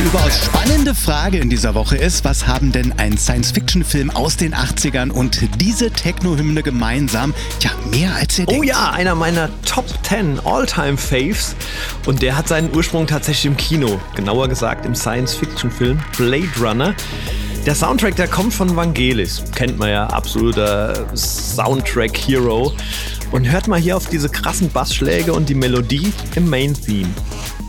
überaus spannende Frage in dieser Woche ist, was haben denn ein Science-Fiction-Film aus den 80ern und diese Techno-Hymne gemeinsam? Tja, mehr als ihr denkt. Oh ja, einer meiner Top 10 All-Time-Faves. Und der hat seinen Ursprung tatsächlich im Kino. Genauer gesagt im Science-Fiction-Film Blade Runner. Der Soundtrack, der kommt von Vangelis. Kennt man ja, absoluter Soundtrack-Hero. Und hört mal hier auf diese krassen Bassschläge und die Melodie im Main-Theme.